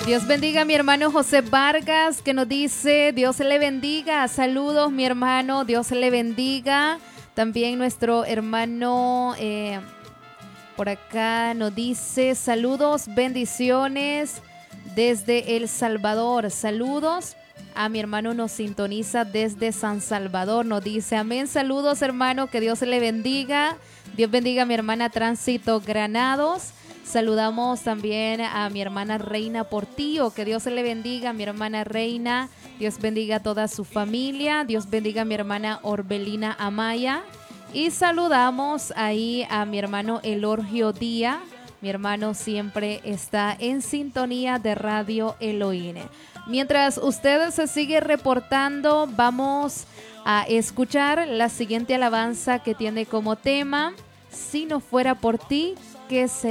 Dios bendiga a mi hermano José Vargas, que nos dice, Dios le bendiga. Saludos, mi hermano, Dios le bendiga. También nuestro hermano por acá nos dice, saludos, bendiciones desde El Salvador. Saludos. A mi hermano nos sintoniza desde San Salvador. Nos dice, amén. Saludos, hermano, que Dios le bendiga. Dios bendiga a mi hermana Tránsito Granados. Saludamos también a mi hermana Reina Portillo, que Dios le bendiga a mi hermana Reina, Dios bendiga a toda su familia, Dios bendiga a mi hermana Orbelina Amaya, y saludamos ahí a mi hermano Elorgio Díaz. Mi hermano siempre está en sintonía de Radio Elohim. Mientras usted se sigue reportando, vamos a escuchar la siguiente alabanza que tiene como tema, Si no fuera por ti, ¿qué sería?